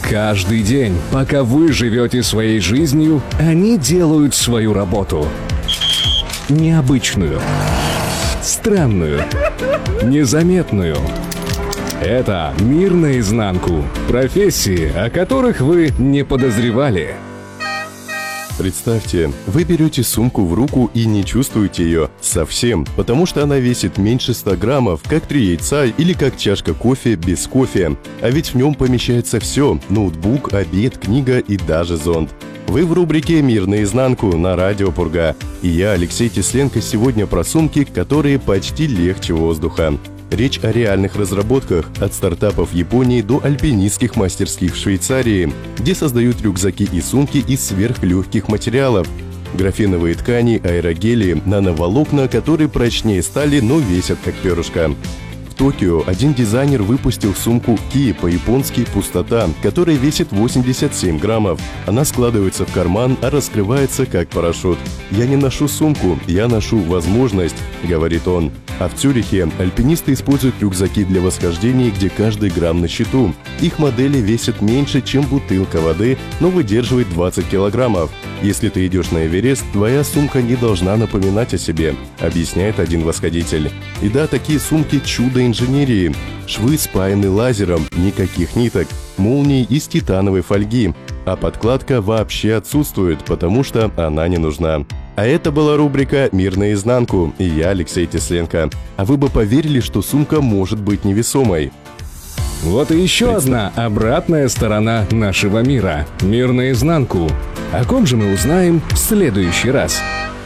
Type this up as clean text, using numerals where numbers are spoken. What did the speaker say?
Каждый день, пока вы живете своей жизнью, они делают свою работу. Необычную, странную, незаметную. Это «Мир наизнанку». Профессии, о которых вы не подозревали. Представьте, вы берете сумку в руку и не чувствуете ее совсем, потому что она весит меньше 100 граммов, как 3 яйца или как чашка кофе без кофе. А ведь в нем помещается все – ноутбук, обед, книга и даже зонт. Вы в рубрике «Мир наизнанку» на радио Пурга. И я, Алексей Тесленко, сегодня про сумки, которые почти легче воздуха. Речь о реальных разработках от стартапов в Японии до альпинистских мастерских в Швейцарии, где создают рюкзаки и сумки из сверхлегких материалов. Графеновые ткани, аэрогели, нановолокна, которые прочнее стали, но весят как перышко. В Токио один дизайнер выпустил сумку Ки, по-японски «Пустота», которая весит 87 граммов. Она складывается в карман, а раскрывается как парашют. «Я не ношу сумку, я ношу возможность», — говорит он. А в Цюрихе альпинисты используют рюкзаки для восхождений, где каждый грамм на счету. Их модели весят меньше, чем бутылка воды, но выдерживает 20 килограммов. Если ты идешь на Эверест, твоя сумка не должна напоминать о себе, объясняет один восходитель. И да, такие сумки – чудо инженерии. Швы спаяны лазером, никаких ниток, молнии из титановой фольги. А подкладка вообще отсутствует, потому что она не нужна. А это была рубрика «Мир наизнанку», и я, Алексей Тесленко. А вы бы поверили, что сумка может быть невесомой? Вот и еще одна обратная сторона нашего мира. «Мир наизнанку». О ком же мы узнаем в следующий раз?